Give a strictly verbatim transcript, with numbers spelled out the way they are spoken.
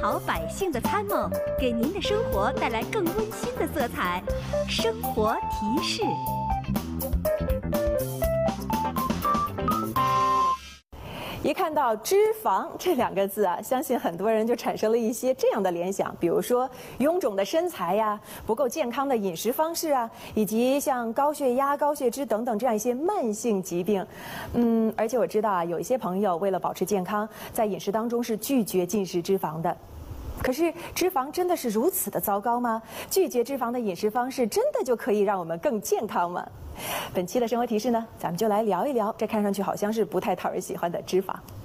好百姓的参谋，给您的生活带来更温馨的色彩。生活提示。 一看到脂肪这两个字啊，相信很多人就产生了一些这样的联想，比如说臃肿的身材呀、不够健康的饮食方式啊，以及像高血压、高血脂等等这样一些慢性疾病。嗯，而且我知道啊，有一些朋友为了保持健康，在饮食当中是拒绝进食脂肪的。可是脂肪真的是如此的糟糕吗？拒绝脂肪的饮食方式真的就可以让我们更健康吗？本期的生活提示呢，咱们就来聊一聊这看上去好像是不太讨人喜欢的脂肪。